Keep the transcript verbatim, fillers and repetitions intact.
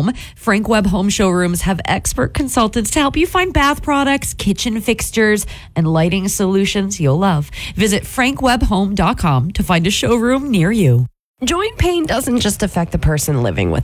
home. Frank Webb Home Showrooms have expert consultants to help you find bath products, kitchen fixtures, and lighting solutions you'll love. Visit frank webb home dot com to find a showroom near you. Joint pain doesn't just affect the person living with